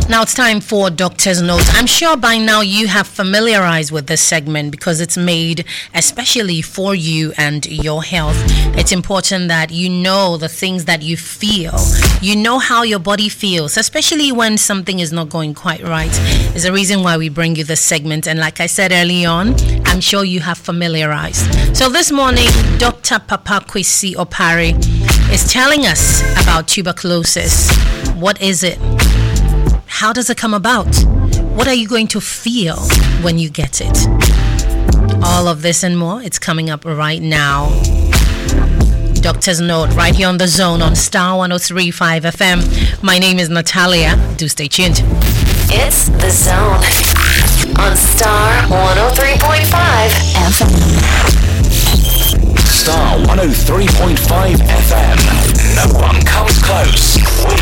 Now it's time for Doctor's Notes. I'm sure by now you have familiarized with this segment because it's made especially for you and your health. It's important that you know the things that you feel. You know how your body feels, especially when something is not going quite right. It's a reason why we bring you this segment. And like I said early on, I'm sure you have familiarized. So this morning, Dr. Papa Kwesi Opare is telling us about tuberculosis. What is it? How does it come about? What are you going to feel when you get it? All of this and more, it's coming up right now. Doctor's Note right here on The Zone on Star 103.5 FM. My name is Natalia. Do stay tuned. It's The Zone on Star 103.5 FM. Star 103.5 FM. No one comes close.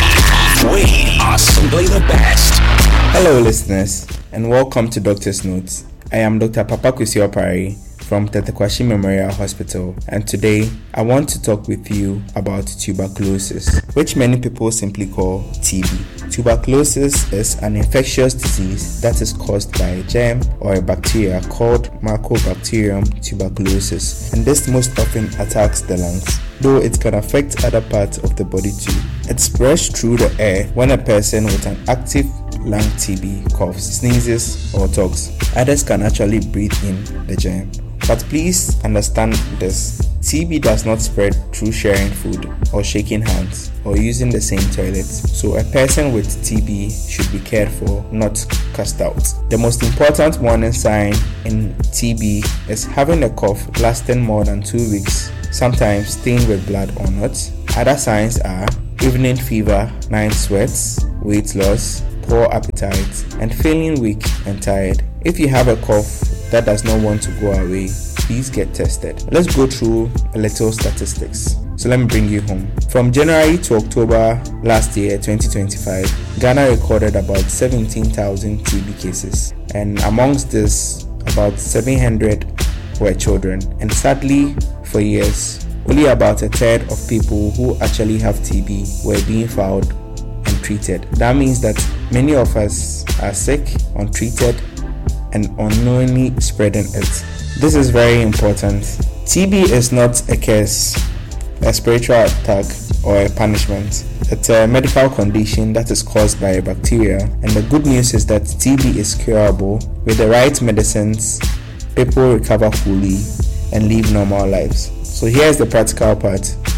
We are simply the best. Hello listeners, and welcome to Doctor's Notes. I am Dr. Papa Kwesi Opare from Tetekwashi Memorial Hospital, and today I want to talk with you about tuberculosis, which many people simply call TB. Tuberculosis is an infectious disease that is caused by a germ or a bacteria called Mycobacterium tuberculosis, and this most often attacks the lungs, though it can affect other parts of the body too. It spreads through the air when a person with an active lung TB coughs, sneezes, or talks. Others can actually breathe in the germ. But please understand this. TB does not spread through sharing food or shaking hands or using the same toilet. So a person with TB should be cared for, not cast out. The most important warning sign in TB is having a cough lasting more than 2 weeks, sometimes stained with blood or not. Other signs are evening fever, night sweats, weight loss, poor appetite, and feeling weak and tired. If you have a cough that does not want to go away, please get tested. Let's go through a little statistics. So let me bring you home. From January to October last year, 2025, Ghana recorded about 17,000 TB cases. And amongst this, about 700 were children. And sadly, for years, only about a third of people who actually have TB were being found and treated. That means that many of us are sick, untreated, and unknowingly spreading it. This is very important. TB is not a curse, a spiritual attack, or a punishment. It's a medical condition that is caused by a bacteria, and the good news is that TB is curable. With the right medicines, people recover fully and live normal lives. So here's the practical part.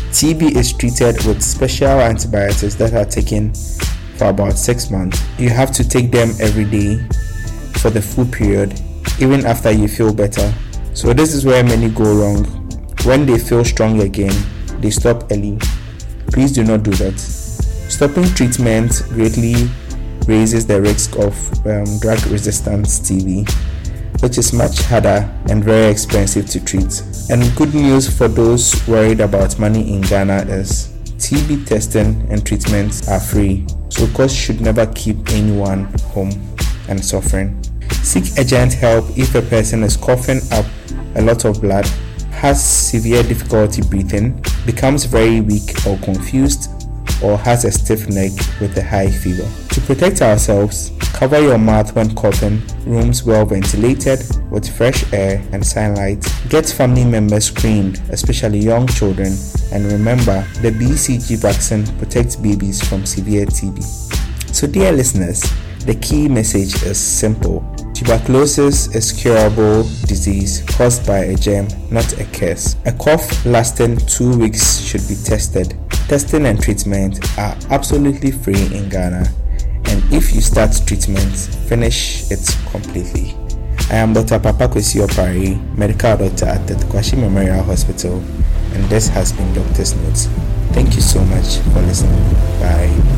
TB is treated with special antibiotics that are taken for about 6 months. You have to take them every day for the full period, even after you feel better. So this is where many go wrong. When they feel strong again, they stop early. Please do not do that. Stopping treatment greatly raises the risk of drug-resistant TB, which is much harder and very expensive to treat. And good news for those worried about money in Ghana is TB testing and treatments are free, so costs should never keep anyone home and suffering. Seek urgent help if a person is coughing up a lot of blood, has severe difficulty breathing, becomes very weak or confused, or has a stiff neck with a high fever. To protect ourselves, cover your mouth when coughing, rooms well ventilated with fresh air and sunlight. Get family members screened, especially young children, and remember the BCG vaccine protects babies from severe TB. So dear listeners, the key message is simple. Tuberculosis is a curable disease caused by a germ, not a curse. A cough lasting 2 weeks should be tested. Testing and treatment are absolutely free in Ghana, and if you start treatment, finish it completely. I am Dr. Papa Kwesi Opare, medical doctor at Tetekwashi Memorial Hospital, and this has been Doctor's Notes. Thank you so much for listening. Bye.